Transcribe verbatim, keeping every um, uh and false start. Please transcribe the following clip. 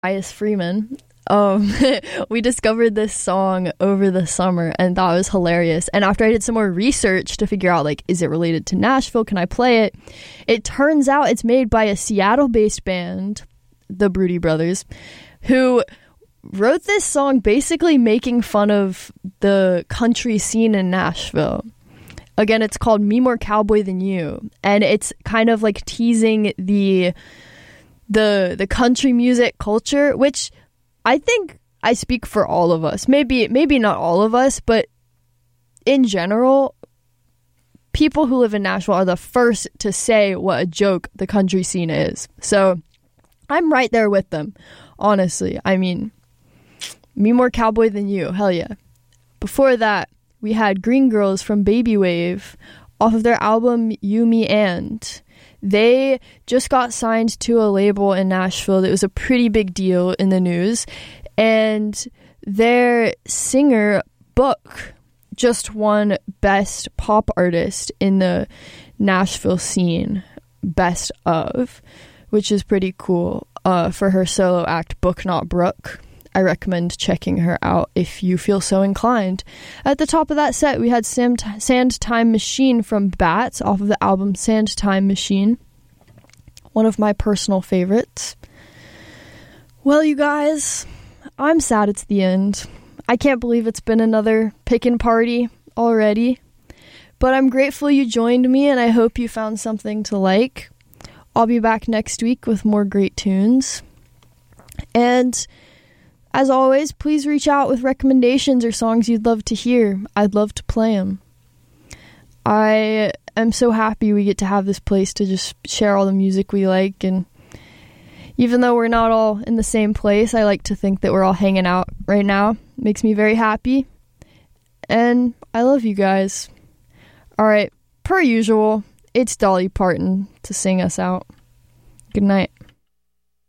Ias Freeman. Um, we discovered this song over the summer and thought it was hilarious. And after I did some more research to figure out, like, is it related to Nashville? Can I play it? It turns out it's made by a Seattle-based band, the Broody Brothers, who wrote this song basically making fun of the country scene in Nashville. Again, it's called Me More Cowboy Than You. And it's kind of like teasing the the the country music culture, which I think I speak for all of us. Maybe maybe not all of us, but in general, people who live in Nashville are the first to say what a joke the country scene is. So I'm right there with them, honestly. I mean, Me More Cowboy Than You, hell yeah. Before that, we had Green Girls from Baby Wave off of their album You, Me, And. They just got signed to a label in Nashville that was a pretty big deal in the news. And their singer, Book, just won Best Pop Artist in the Nashville scene, Best of, which is pretty cool uh, for her solo act, Book Not Brooke. I recommend checking her out if you feel so inclined. At the top of that set, we had Sand, Sand Time Machine from Bats off of the album Sand Time Machine. One of my personal favorites. Well, you guys, I'm sad it's the end. I can't believe it's been another pickin' party already. But I'm grateful you joined me, and I hope you found something to like. I'll be back next week with more great tunes. And as always, please reach out with recommendations or songs you'd love to hear. I'd love to play them. I am so happy we get to have this place to just share all the music we like. And even though we're not all in the same place, I like to think that we're all hanging out right now. It makes me very happy. And I love you guys. All right, per usual, it's Dolly Parton to sing us out. Good night.